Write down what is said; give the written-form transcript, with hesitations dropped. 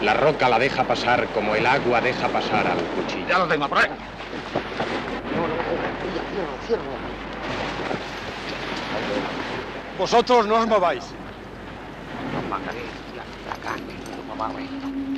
La roca la deja pasar como el agua deja pasar al cuchillo. Ya lo tengo, por ahí. Cierro. Vosotros no os mováis. No mandaré la carne, no me va a